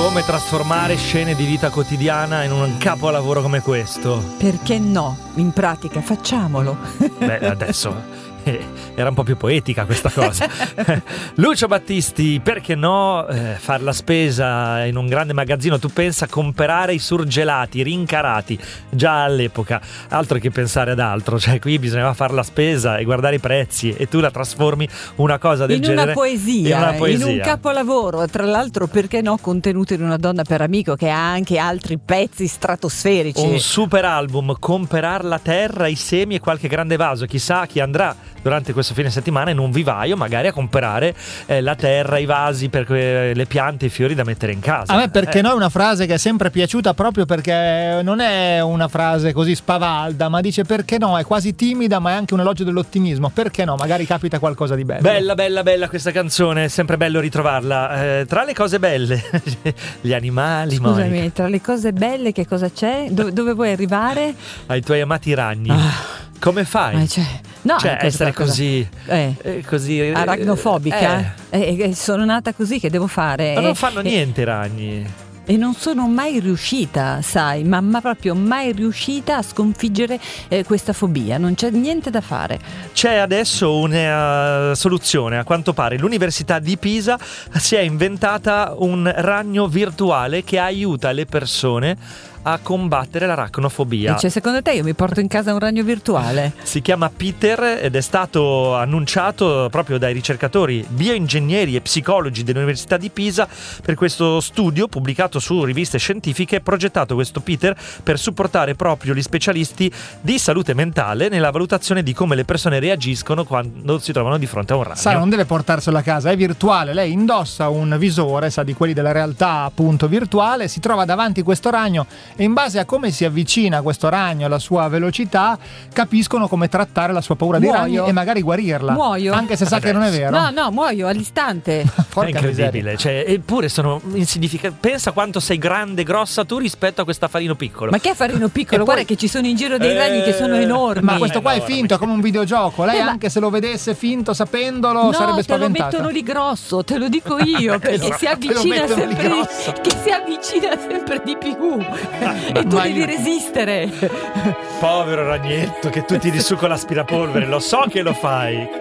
Come trasformare scene di vita quotidiana in un capolavoro come questo? Perché no? In pratica facciamolo. Beh, adesso era un po' più poetica questa cosa. Lucio Battisti, perché no far la spesa in un grande magazzino? Tu pensa a comprare i surgelati rincarati già all'epoca, altro che pensare ad altro, cioè qui bisognava fare la spesa e guardare i prezzi e tu la trasformi una cosa del genere in una poesia, in un capolavoro, tra l'altro perché no contenuto in Una donna per amico, che ha anche altri pezzi stratosferici, un super album, Comperar la terra, i semi e qualche grande vaso. Chissà chi andrà durante questo fine settimana in un vivaio magari a comprare la terra, i vasi per le piante e i fiori da mettere in casa. A me perché no è una frase che è sempre piaciuta, proprio perché non è una frase così spavalda, ma dice perché no, è quasi timida ma è anche un elogio dell'ottimismo. Perché no, magari capita qualcosa di bello. Bella questa canzone, è sempre bello ritrovarla. Tra le cose belle gli animali. Scusami, Monica. Tra le cose belle che cosa c'è? Dove vuoi arrivare? Ai tuoi amati ragni. Come fai? Essere così così aracnofobica? Sono nata così, che devo fare? Ma non fanno niente i ragni. E non sono mai riuscita, sai, ma proprio mai riuscita a sconfiggere questa fobia. Non c'è niente da fare. C'è adesso una soluzione, a quanto pare. L'Università di Pisa si è inventata un ragno virtuale che aiuta le persone a combattere l'aracnofobia. Cioè, secondo te io mi porto in casa un ragno virtuale? Si chiama Peter ed è stato annunciato proprio dai ricercatori bioingegneri e psicologi dell'Università di Pisa per questo studio pubblicato su riviste scientifiche. Progettato questo Peter per supportare proprio gli specialisti di salute mentale nella valutazione di come le persone reagiscono quando si trovano di fronte a un ragno. Sai, non deve portarselo a casa, è virtuale. Lei indossa un visore, sa, di quelli della realtà appunto virtuale, si trova davanti questo ragno e in base a come si avvicina questo ragno alla sua velocità capiscono come trattare la sua paura dei ragni e magari guarirla. Muoio. Anche se sa che non è vero. No, muoio all'istante. È incredibile, cioè, eppure sono insignificanti. Pensa quanto sei grande, grossa tu rispetto a questo affarino piccolo. Ma che affarino piccolo? Guarda che ci sono in giro dei ragni che sono enormi. Ma questo qua è finto, è come un videogioco. Lei anche se lo vedesse finto sapendolo sarebbe spaventata. No, te lo mettono lì grosso, te lo dico io, perché si avvicina sempre di più. E tu devi resistere. Povero ragnetto che tu tiri su con l'aspirapolvere, lo so che lo fai.